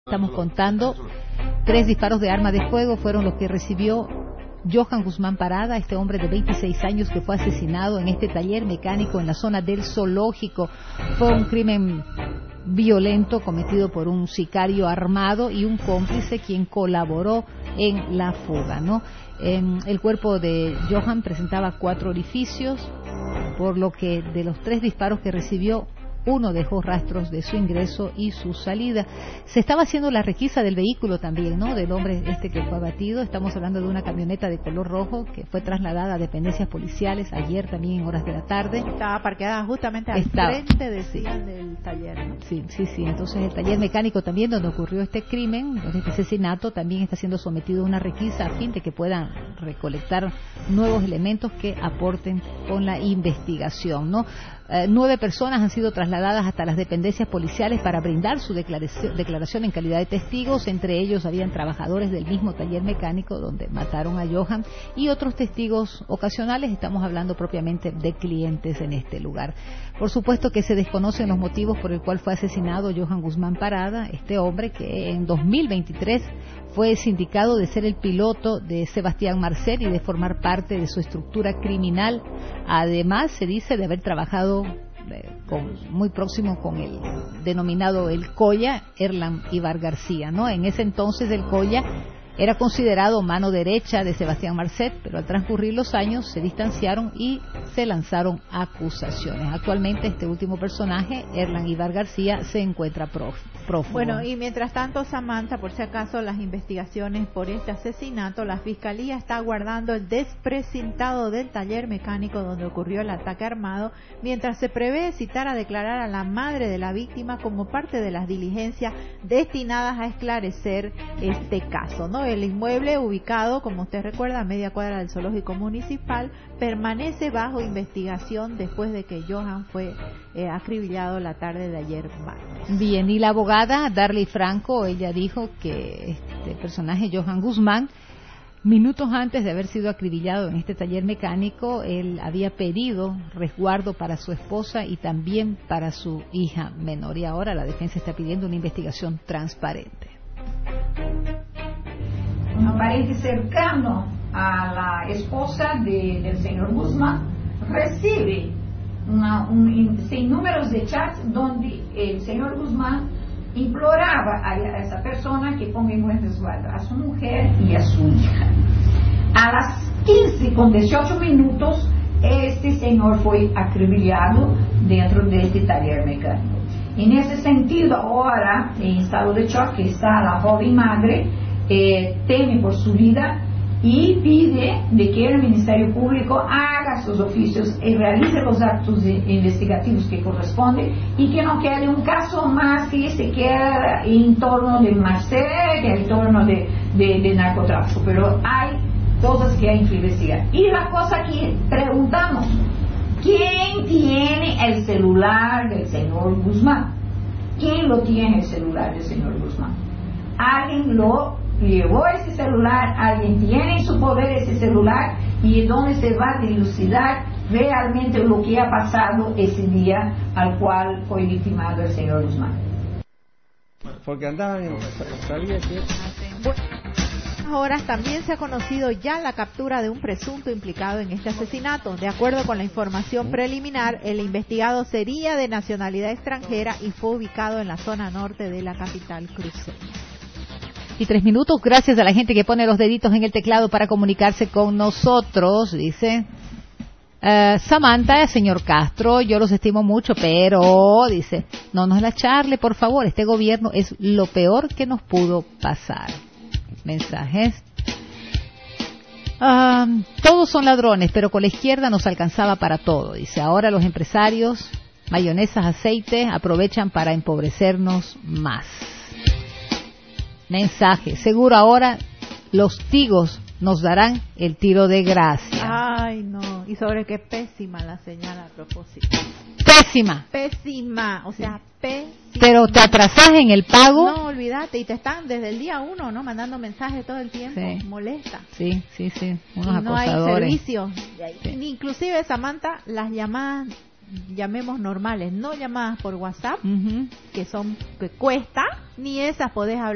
Estamos contando, 3 disparos de arma de fuego fueron los que recibió Johan Guzmán Parada, este hombre de 26 años que fue asesinado en este taller mecánico en la zona del zoológico. Fue un crimen violento cometido por un sicario armado y un cómplice quien colaboró en la fuga, ¿no? El cuerpo de Johan presentaba 4 orificios, por lo que de los 3 disparos que recibió, uno dejó rastros de su ingreso y su salida. Se estaba haciendo la requisa del vehículo también, ¿no? Del hombre que fue abatido. Estamos hablando de una camioneta de color rojo que fue trasladada a dependencias policiales ayer también en horas de la tarde. Estaba parqueada justamente al frente del taller, ¿no? Sí. Entonces el taller mecánico también donde ocurrió este crimen, donde este asesinato, también está siendo sometido a una requisa a fin de que puedan recolectar nuevos elementos que aporten con la investigación, ¿no? 9 personas han sido trasladadas hasta las dependencias policiales para brindar su declaración en calidad de testigos. Entre ellos habían trabajadores del mismo taller mecánico donde mataron a Johan y otros testigos ocasionales. Estamos hablando propiamente de clientes en este lugar. Por supuesto que se desconocen los motivos por el cual fue asesinado Johan Guzmán Parada, este hombre que en 2023 fue sindicado de ser el piloto de Sebastián Marcet y de formar parte de su estructura criminal. Además, se dice de haber trabajado muy próximo con el denominado el Coya, Erlan Ibar García, ¿no? En ese entonces el Coya era considerado mano derecha de Sebastián Marcet, pero al transcurrir los años se distanciaron y se lanzaron acusaciones. Actualmente este último personaje, Erlan Ibar García, se encuentra prófugo. Bueno, y mientras tanto, Samantha, por si acaso las investigaciones por este asesinato, la Fiscalía está aguardando el desprecintado del taller mecánico donde ocurrió el ataque armado, mientras se prevé citar a declarar a la madre de la víctima como parte de las diligencias destinadas a esclarecer este caso, ¿no? El inmueble, ubicado, como usted recuerda, a media cuadra del zoológico municipal, permanece bajo investigación después de que Johan fue acribillado la tarde de ayer martes. Bien, y la abogada Darley Franco, ella dijo que este personaje, Johan Guzmán, minutos antes de haber sido acribillado en este taller mecánico, él había pedido resguardo para su esposa y también para su hija menor, y ahora la defensa está pidiendo una investigación transparente. Un pariente cercano a la esposa del señor Guzmán recibe sin números de chats donde el señor Guzmán imploraba a esa persona que ponga en resguardo a su mujer y a su hija. A las 15:18 este señor fue acribillado dentro de este taller mecánico. En ese sentido, ahora en estado de choque está la joven madre, teme por su vida y pide de que el Ministerio Público haga sus oficios y realice los actos investigativos que corresponden y que no quede un caso más que se queda en torno de Marcet, en torno de narcotráfico, pero hay cosas que hay que investigar. Y la cosa que preguntamos, ¿quién tiene el celular del señor Guzmán? ¿Quién lo tiene el celular del señor Guzmán? ¿Alguien lo llevó ese celular? ¿Alguien tiene en su poder ese celular? ¿Y donde se va a dilucidar realmente lo que ha pasado ese día al cual fue victimado el señor Guzmán? Porque andaban en... sabía que... Horas también se ha conocido ya la captura de un presunto implicado en este asesinato. De acuerdo con la información preliminar, el investigado sería de nacionalidad extranjera y fue ubicado en la zona norte de la capital cruceña. Y 3 minutos, gracias a la gente que pone los deditos en el teclado para comunicarse con nosotros, dice Samantha, señor Castro, yo los estimo mucho, pero, dice, no nos la charle, por favor, este gobierno es lo peor que nos pudo pasar. Mensajes. Todos son ladrones, pero con la izquierda nos alcanzaba para todo. Dice, ahora los empresarios, mayonesas, aceite, aprovechan para empobrecernos más. Mensaje. Seguro ahora los tigos nos darán el tiro de gracia. Ay, no. Y sobre qué pésima la señal a propósito. Pésima. O sea, pésima. Pero te atrasas en el pago. No, olvídate. Y te están desde el día 1, ¿no? Mandando mensajes todo el tiempo. Sí. Molesta. Sí. Unos y no hay acosadores. servicio. Sí. Inclusive, Samantha, las llamadas, llamemos normales, no llamadas por WhatsApp, que cuesta, ni esas podés hablar.